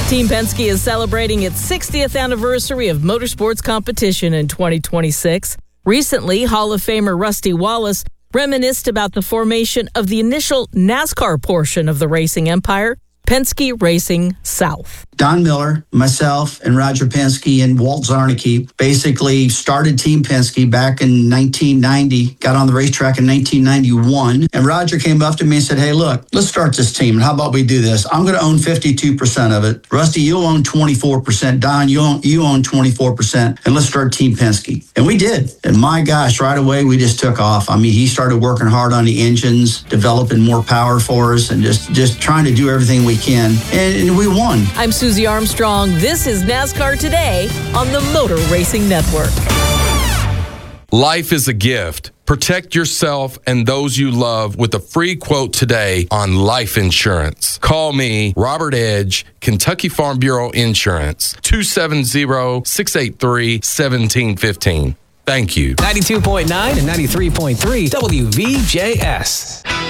Team Penske is celebrating its 60th anniversary of motorsports competition in 2026. Recently, Hall of Famer Rusty Wallace reminisced about the formation of the initial NASCAR portion of the racing empire, Penske Racing South. Don Miller, myself, and Roger Penske and Walt Zarnicki basically started Team Penske back in 1990, got on the racetrack in 1991, and Roger came up to me and said, hey, look, let's start this team, and how about we do this? I'm going to own 52% of it. Rusty, you'll own 24%. Don, you own 24%, and let's start Team Penske. And we did. And my gosh, right away, we just took off. I mean, he started working hard on the engines, developing more power for us, and just trying to do everything we can. And we won. I'm Susie Armstrong. This is NASCAR Today on the Motor Racing Network. Life is a gift. Protect yourself and those you love with a free quote today on life insurance. Call me, Robert Edge, Kentucky Farm Bureau Insurance, 270-683-1715. Thank you. 92.9 and 93.3 WVJS.